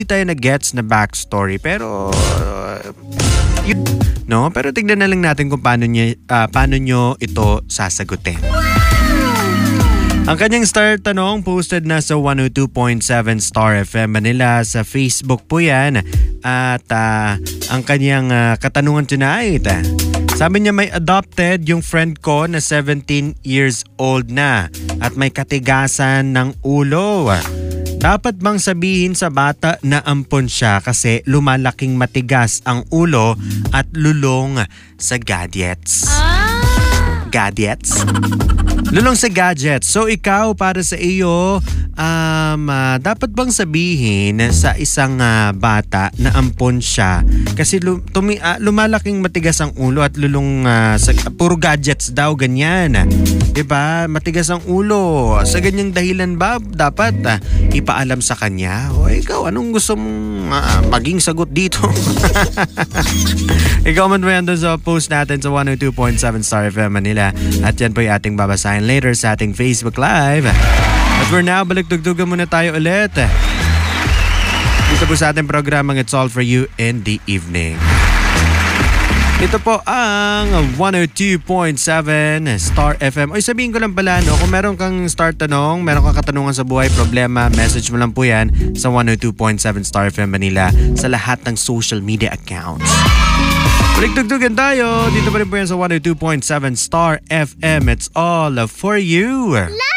tayo na gets na backstory pero no, pero tignan na lang natin kung paano nyo ito sasagutin. Ang kanyang star tanong posted na sa 102.7 Star FM Manila sa Facebook po yan. At ang kanyang katanungan tonight, sabi niya may adopted yung friend ko na 17 years old na at may katigasan ng ulo. Dapat bang sabihin sa bata na ampon siya kasi lumalaking matigas ang ulo at lulong sa gadgets? Gadgets? Lulong sa gadgets. So ikaw, para sa iyo, dapat bang sabihin sa isang bata na ampon siya kasi lumalaking matigas ang ulo at lulong sa puro gadgets daw, ganyan. Diba? Matigas ang ulo. Sa ganyang dahilan ba dapat ipaalam sa kanya? O ikaw, anong gusto mong maging sagot dito? I-comment mo yan doon sa post natin sa 102.7 Star FM Manila. At yan po yung ating babasahin later sa ating Facebook Live. At for now, balik-tugtugan muna tayo ulit. Dito po sa ating programang It's All For You in the Evening. Ito po ang 102.7 Star FM. Oy, sabihin ko lang pala, no, kung meron kang star tanong, meron kang katanungan sa buhay, problema, message mo lang po yan sa 102.7 Star FM Manila sa lahat ng social media accounts. Balik-tugtugan tayo. Dito pa rin po yan sa 102.7 Star FM. It's all for you.